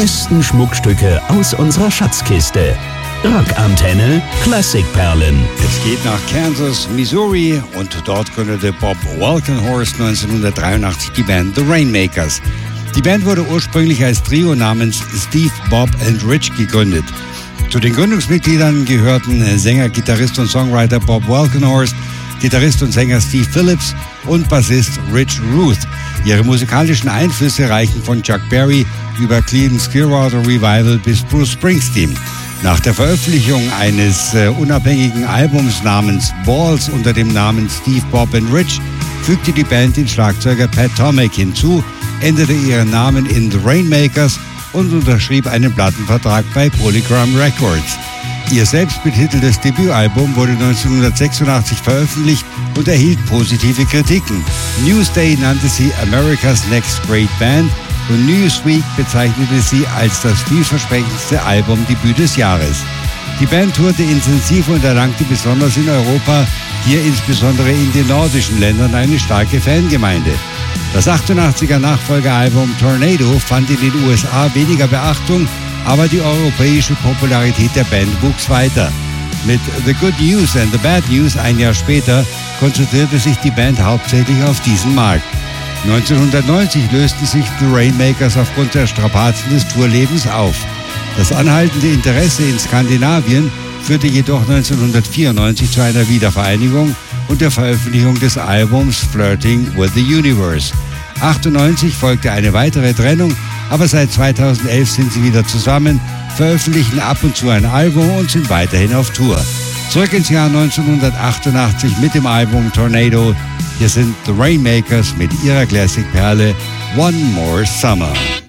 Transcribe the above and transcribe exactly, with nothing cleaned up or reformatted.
besten Schmuckstücke aus unserer Schatzkiste. Rockantenne Klassikperlen. Es geht nach Kansas, Missouri und dort gründete Bob Walkenhorst neunzehnhundertdreiundachtzig die Band The Rainmakers. Die Band wurde ursprünglich als Trio namens Steve, Bob and Rich gegründet. Zu den Gründungsmitgliedern gehörten Sänger, Gitarrist und Songwriter Bob Walkenhorst, Gitarrist und Sänger Steve Phillips und Bassist Rich Ruth. Ihre musikalischen Einflüsse reichen von Chuck Berry über Creedence Clearwater Revival bis Bruce Springsteen. Nach der Veröffentlichung eines äh, unabhängigen Albums namens Balls unter dem Namen Steve, Bob and Rich fügte die Band den Schlagzeuger Pat Tomek hinzu, änderte ihren Namen in The Rainmakers und unterschrieb einen Plattenvertrag bei Polygram Records. Ihr selbstbetiteltes Debütalbum wurde neunzehnhundertsechsundachtzig veröffentlicht und erhielt positive Kritiken. Newsday nannte sie America's Next Great Band und Newsweek bezeichnete sie als das vielversprechendste Albumdebüt des Jahres. Die Band tourte intensiv und erlangte besonders in Europa, hier insbesondere in den nordischen Ländern, eine starke Fangemeinde. Das achtundachtziger Nachfolgealbum Tornado fand in den U S A weniger Beachtung, aber die europäische Popularität der Band wuchs weiter. Mit The Good News and the Bad News ein Jahr später konzentrierte sich die Band hauptsächlich auf diesen Markt. neunzehnhundertneunzig lösten sich The Rainmakers aufgrund der Strapazen des Tourlebens auf. Das anhaltende Interesse in Skandinavien führte jedoch neunzehnhundertvierundneunzig zu einer Wiedervereinigung und der Veröffentlichung des Albums Flirting with the Universe. achtundneunzig folgte eine weitere Trennung, aber seit zweitausendelf sind sie wieder zusammen, veröffentlichen ab und zu ein Album und sind weiterhin auf Tour. Zurück ins Jahr neunzehnhundertachtundachtzig mit dem Album Tornado. Hier sind The Rainmakers mit ihrer Classic-Perle One More Summer.